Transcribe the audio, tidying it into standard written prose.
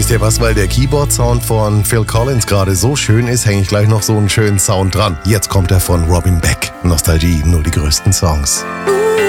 Wisst ihr was, weil der Keyboard-Sound von Phil Collins gerade so schön ist, hänge ich gleich noch so einen schönen Sound dran. Jetzt kommt er von Robin Beck. Nostalgie, nur die größten Songs.